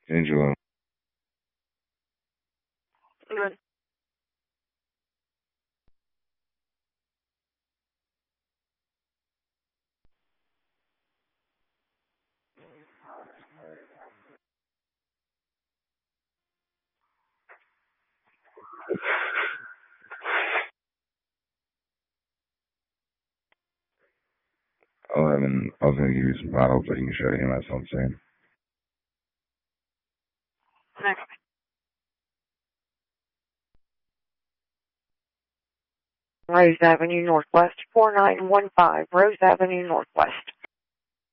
Angela. Good. I was going to give you some bottles so you can show him. That's what I'm saying. Next. Rose Avenue Northwest, 4915, Rose Avenue Northwest.